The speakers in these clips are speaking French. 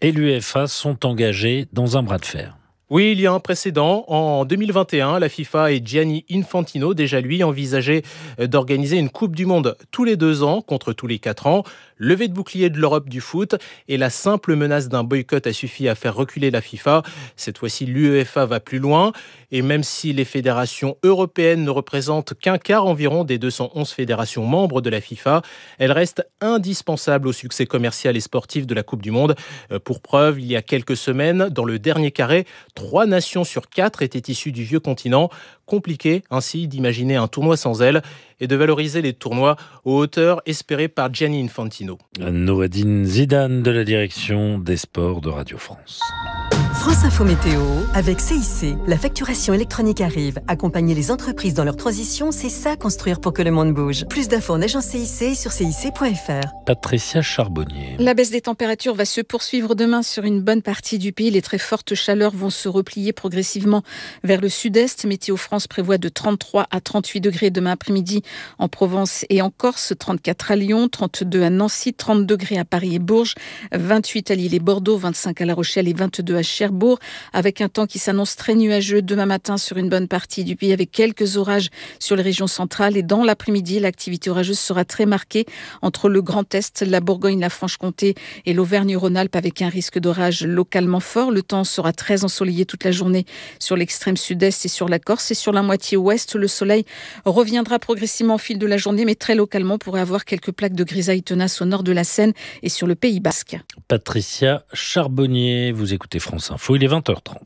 et l'UEFA sont engagés dans un bras de fer. Oui, il y a un précédent. En 2021, la FIFA et Gianni Infantino, déjà lui, envisageaient d'organiser une Coupe du Monde tous les 2 ans contre tous les 4 ans. Levée de bouclier de l'Europe du foot et la simple menace d'un boycott a suffi à faire reculer la FIFA. Cette fois-ci, l'UEFA va plus loin. Et même si les fédérations européennes ne représentent qu'un quart environ des 211 fédérations membres de la FIFA, elles restent indispensables au succès commercial et sportif de la Coupe du Monde. Pour preuve, il y a quelques semaines, dans le dernier carré, 3 nations sur 4 étaient issues du vieux continent. Compliqué ainsi d'imaginer un tournoi sans elles et de valoriser les tournois aux hauteurs espérées par Gianni Infantino. Nourdine Zidane de la direction des sports de Radio France. France Info Météo avec CIC. La facturation électronique arrive. Accompagner les entreprises dans leur transition, c'est ça construire pour que le monde bouge. Plus d'infos en agence CIC sur cic.fr. Patricia Charbonnier. La baisse des températures va se poursuivre demain sur une bonne partie du pays. Les très fortes chaleurs vont se replier progressivement vers le sud-est. Météo France prévoit de 33 à 38 degrés demain après-midi en Provence et en Corse, 34 à Lyon, 32 à Nancy, 30 degrés à Paris et Bourges, 28 à Lille et Bordeaux, 25 à La Rochelle et 22 à Cherbourg, avec un temps qui s'annonce très nuageux demain matin sur une bonne partie du pays avec quelques orages sur les régions centrales et dans l'après-midi, l'activité orageuse sera très marquée entre le Grand Est, la Bourgogne, la Franche-Comté et l'Auvergne-Rhône-Alpes avec un risque d'orage localement fort. Le temps sera très ensoleillé toute la journée sur l'extrême sud-est et sur la Corse et sur la moitié ouest. Le soleil reviendra progressivement au fil de la journée mais très localement pourrait avoir quelques plaques de grisaille tenace au nord de la Seine et sur le Pays Basque. Patricia Charbonnier, vous écoutez France Info, il est 20h30.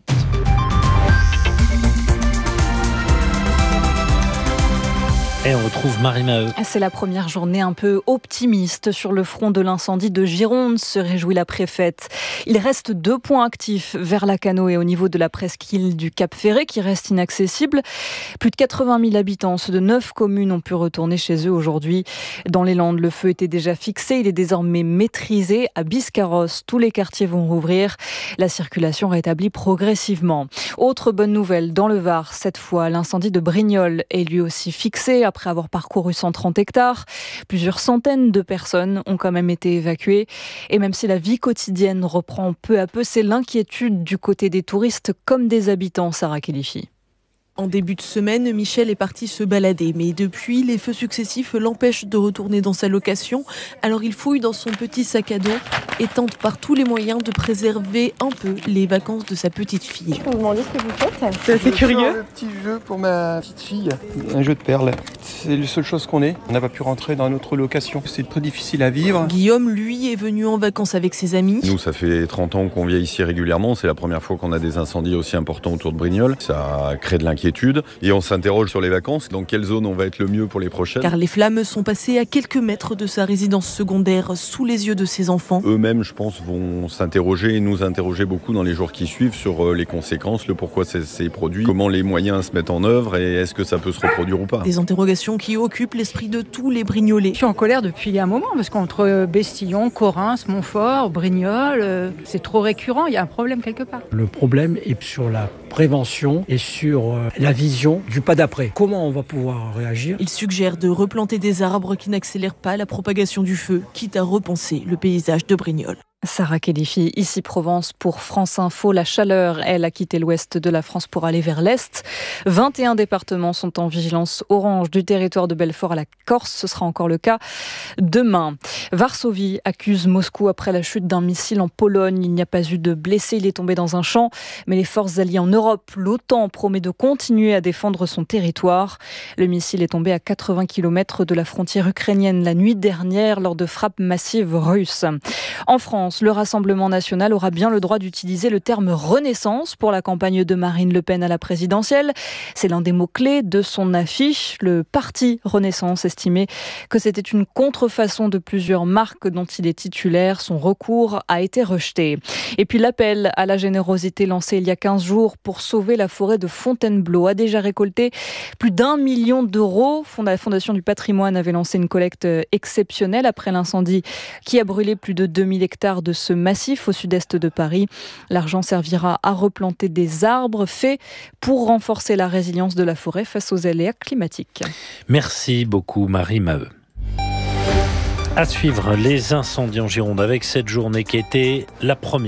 Et on retrouve Marie Maheu. C'est la première journée un peu optimiste sur le front de l'incendie de Gironde, se réjouit la préfète. Il reste 2 points actifs vers Lacanau et au niveau de la presqu'île du Cap Ferré qui reste inaccessible. Plus de 80 000 habitants, ceux de 9 communes ont pu retourner chez eux aujourd'hui. Dans les Landes, le feu était déjà fixé, il est désormais maîtrisé. À Biscarrosse, tous les quartiers vont rouvrir. La circulation rétablie progressivement. Autre bonne nouvelle, dans le Var, cette fois, l'incendie de Brignoles est lui aussi fixé après avoir parcouru 130 hectares. Plusieurs centaines de personnes ont quand même été évacuées. Et même si la vie quotidienne reprend peu à peu, c'est l'inquiétude du côté des touristes comme des habitants, Sarah Khelifi. En début de semaine, Michel est parti se balader, mais depuis, les feux successifs l'empêchent de retourner dans sa location. Alors il fouille dans son petit sac à dos et tente par tous les moyens de préserver un peu les vacances de sa petite fille. Je peux vous demander ce que vous faites ? C'est assez curieux. Un petit jeu pour ma petite fille, un jeu de perles. C'est la seule chose qu'on ait. On n'a pas pu rentrer dans notre location. C'est très difficile à vivre. Guillaume, lui, est venu en vacances avec ses amis. Nous, ça fait 30 ans qu'on vient ici régulièrement. C'est la première fois qu'on a des incendies aussi importants autour de Brignoles. Ça crée de l'inquiétude. Et on s'interroge sur les vacances, dans quelle zone on va être le mieux pour les prochaines. Car les flammes sont passées à quelques mètres de sa résidence secondaire, sous les yeux de ses enfants. Eux-mêmes, je pense, vont s'interroger et nous interroger beaucoup dans les jours qui suivent sur les conséquences, le pourquoi c'est produit, comment les moyens se mettent en œuvre et est-ce que ça peut se reproduire ou pas. Des interrogations qui occupent l'esprit de tous les Brignolais. Je suis en colère depuis un moment, parce qu'entre Bestillon, Correns, Montfort, Brignoles, c'est trop récurrent, il y a un problème quelque part. Le problème est sur la prévention et sur la vision du pas d'après. Comment on va pouvoir réagir ? Il suggère de replanter des arbres qui n'accélèrent pas la propagation du feu, quitte à repenser le paysage de Brignoles. Sarah Khelifi, ici Provence pour France Info. La chaleur, elle, a quitté l'ouest de la France pour aller vers l'est. 21 départements sont en vigilance orange du territoire de Belfort à la Corse. Ce sera encore le cas demain. Varsovie accuse Moscou après la chute d'un missile en Pologne. Il n'y a pas eu de blessés, il est tombé dans un champ. Mais les forces alliées en Europe, l'OTAN, promet de continuer à défendre son territoire. Le missile est tombé à 80 km de la frontière ukrainienne la nuit dernière lors de frappes massives russes. En France, le Rassemblement national aura bien le droit d'utiliser le terme « renaissance » pour la campagne de Marine Le Pen à la présidentielle. C'est l'un des mots-clés de son affiche. Le parti Renaissance estimait que c'était une contrefaçon de plusieurs marques dont il est titulaire. Son recours a été rejeté. Et puis l'appel à la générosité lancé il y a 15 jours pour sauver la forêt de Fontainebleau a déjà récolté plus d'1 million d'euros. La Fondation du patrimoine avait lancé une collecte exceptionnelle après l'incendie qui a brûlé plus de 2000 hectares de ce massif au sud-est de Paris. L'argent servira à replanter des arbres faits pour renforcer la résilience de la forêt face aux aléas climatiques. Merci beaucoup Marie Maheu. À suivre les incendies en Gironde avec cette journée qui était la première.